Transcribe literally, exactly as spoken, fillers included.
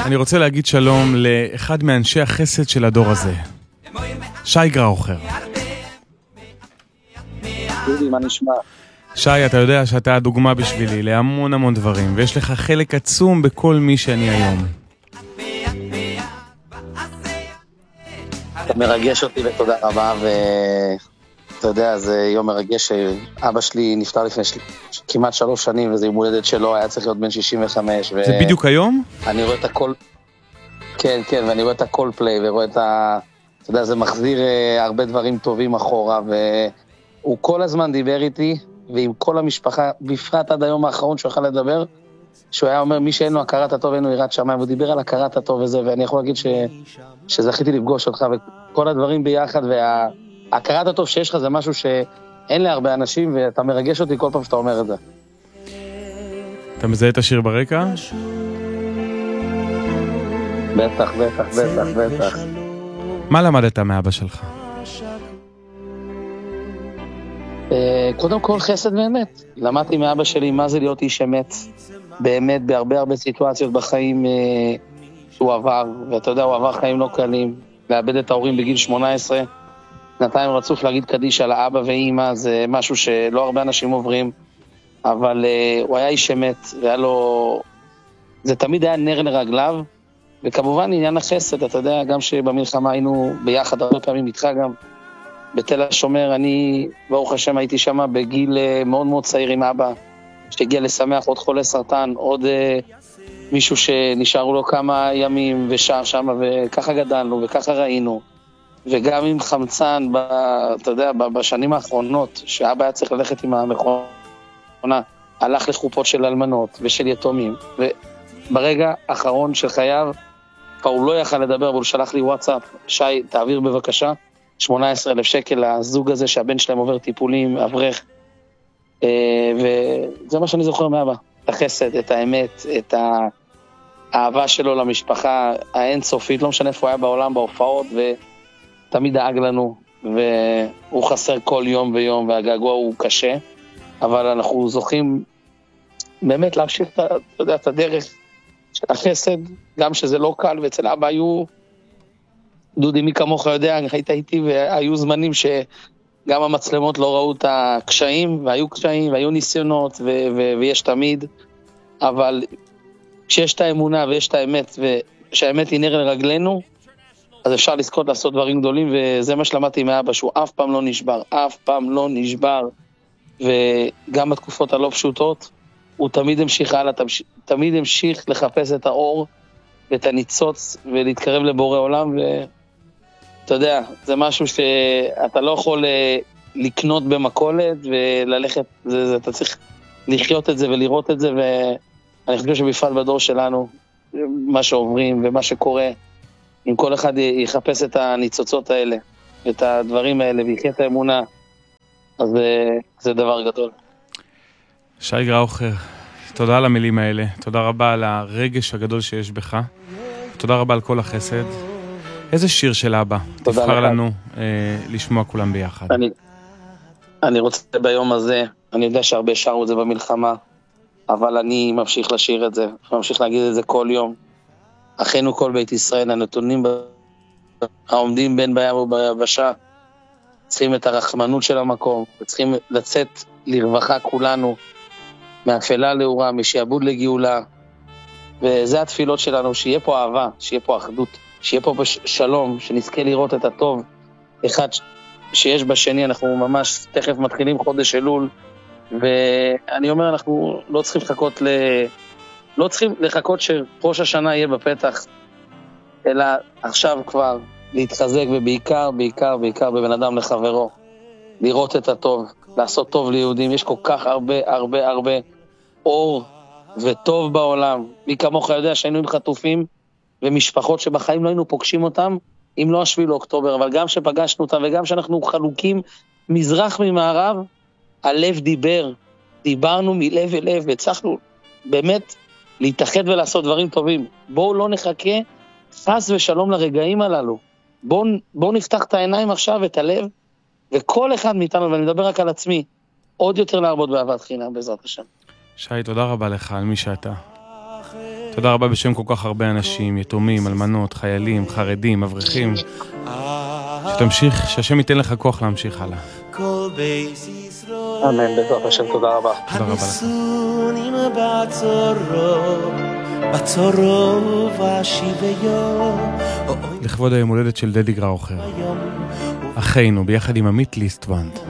אני רוצה להגיד שלום לאחד מאנשי החסד של הדור הזה, שי גראוכר. דודי, מה נשמע? שי, אתה יודע שאתה הדוגמה בשבילי להמון המון דברים, ויש לך חלק עצום בכל מי שאני היום. אתה מרגש אותי ותודה רבה, ואתה יודע, זה יום מרגש. אבא שלי נפטר לפני של... כמעט שלוש שנים, וזה יום הולדת שלו, היה צריך להיות בן שישים וחמש. ו... זה בדיוק היום? אני רואה את הכל... כן, כן, ואני רואה את הכל פליי, ורואה את ה... אתה יודע, זה מחזיר uh, הרבה דברים טובים אחורה, והוא כל הזמן דיבר איתי, ועם כל המשפחה, בפרט עד היום האחרון שהוא יכל לדבר, שהוא היה אומר, מי שאין לו הכרת הטוב, אין לו יראת שמיים, והוא דיבר על הכרת הטוב וזה, ואני יכול להגיד ש... שזכיתי לפגוש אותך, וכל הדברים ביחד, וההכרת הטוב שיש לך זה משהו שאין להרבה אנשים, ואתה מרגש אותי כל פעם שאתה אומר את זה. אתה מזהה את השיר ברקע? בטח, בטח, בטח, בטח. מה למדת מאבא שלך? קודם כל חסד באמת. למדתי מאבא שלי מה זה להיות איש אמת. באמת, בהרבה הרבה סיטואציות בחיים שהוא עבר, ואתה יודע, הוא עבר חיים לא קלים, לאבד את ההורים בגיל שמונה עשרה, שנתיים רצוף להגיד קדיש על האבא ואמא, זה משהו שלא הרבה אנשים עוברים, אבל הוא היה איש אמת, והיה לו... זה תמיד היה נר לרגליו, וכמובן עניין החסד, אתה יודע, גם שבמלחמה היינו ביחד הרבה פעמים איתך גם, בתל השומר, אני, ברוך השם, הייתי שם בגיל מאוד מאוד צעיר עם אבא, שהגיע לשמח עוד חולה סרטן, עוד uh, מישהו שנשארו לו כמה ימים ושר שם, וככה גדלנו, וככה ראינו, וגם עם חמצן, ב, אתה יודע, בשנים האחרונות, שאבא היה צריך ללכת עם המכונה, הלך לחופות של אלמנות ושל יתומים, וברגע האחרון של חייו, הוא לא יכל לדבר, והוא שלח לי וואטסאפ, שי, תעביר בבקשה, שמונה עשרה אלף שקל לזוג הזה שהבן שלהם עובר טיפולים, אברך, וזה מה שאני זוכר מאבא, את החסד, את האמת, את האהבה שלו למשפחה האינסופית, לא משנה איפה הוא היה בעולם, בהופעות, ותמיד דאג לנו, והוא חסר כל יום ויום, והגעגוע הוא קשה, אבל אנחנו זוכים באמת להמשיך את, אתה יודע, את הדרך של החסד, גם שזה לא קל, ואצל אבא היו, דודי מי כמוך יודע, היית איתי, והיו זמנים שגם המצלמות לא ראו את הקשיים, והיו קשיים, והיו ניסיונות, ו- ו- ויש תמיד, אבל כשיש את האמונה ויש את האמת, ושהאמת היא נר לרגלינו, אז אפשר לזכות לעשות דברים גדולים, וזה מה שלמדתי מאבא, שהוא אף פעם לא נשבר, אף פעם לא נשבר, וגם בתקופות הלא פשוטות, הוא תמיד המשיך הלאה, תמיד המשיך לחפש את האור, ואת הניצוץ, ולהתקרב לבורא עולם, ואתה יודע, זה משהו שאתה לא יכול לקנות במקולת, וללכת, זה, זה, אתה צריך לחיות את זה ולראות את זה, ואני חושב שבפעל בדור שלנו, מה שעוברים ומה שקורה, אם כל אחד יחפש את הניצוצות האלה, את הדברים האלה, ויחיה את האמונה, אז זה, זה דבר גדול. שי גראוכר, תודה על המילים האלה, תודה רבה על הרגש הגדול שיש בך, תודה רבה על כל החסד. איזה שיר של אבא תבחר לנו אה, לשמוע כולם ביחד? אני, אני רוצה ביום הזה, אני יודע שהרבה שרו את זה במלחמה, אבל אני ממשיך לשיר את זה, ממשיך להגיד את זה כל יום. אחינו כל בית ישראל, הנתונים העומדים בין בים וביבשה, צריכים את הרחמנות של המקום, צריכים לצאת לרווחה כולנו, מאפלה לאורה, משעבוד לגאולה, וזה התפילות שלנו, שיהיה פה אהבה, שיהיה פה אחדות, שיהיה פה שלום, שנזכה לראות את הטוב, אחד שיש בשני, אנחנו ממש תכף מתחילים חודש אלול, ואני אומר, אנחנו לא צריכים לחכות ל... לא צריכים לחכות שראש השנה יהיה בפתח, אלא עכשיו כבר להתחזק, ובעיקר, בעיקר, בעיקר בבן אדם לחברו, לראות את הטוב, לעשות טוב ליהודים, יש כל כך הרבה, הרבה, הרבה אור וטוב בעולם. מי כמוך יודע שהיינו עם חטופים ומשפחות שבחיים לא היינו פוגשים אותם, אם לא השביעי לאוקטובר, אבל גם שפגשנו אותם וגם שאנחנו חלוקים מזרח ממערב, הלב דיבר, דיברנו מלב אל לב, והצלחנו באמת להתאחד ולעשות דברים טובים. בואו לא נחכה חס ושלום לרגעים הללו. בואו בוא נפתח את העיניים עכשיו, את הלב, וכל אחד מאיתנו, ואני מדבר רק על עצמי, עוד יותר להרבות באהבת חינם בעזרת השם. שי, תודה רבה לך על מי שאתה. תודה רבה בשם כל כך הרבה אנשים, יתומים, אלמנות, חיילים, חרדים, אברכים. שתמשיך, שהשם ייתן לך כוח להמשיך הלאה. אמן, בעזרת השם, תודה רבה. תודה רבה לך. לכבוד היום הולדת של דדי גראוכר, אחינו, ביחד עם עמית ליסטוונד.